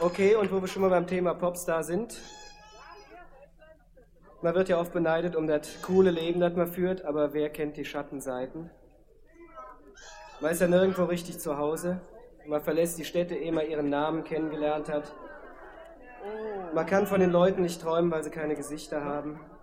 Okay, und wo wir schon mal beim Thema Popstar sind. Man wird ja oft beneidet um das coole Leben, das man führt, aber wer kennt die Schattenseiten? Man ist ja nirgendwo richtig zu Hause. Man verlässt die Städte, ehe man ihren Namen kennengelernt hat. Man kann von den Leuten nicht träumen, weil sie keine Gesichter haben.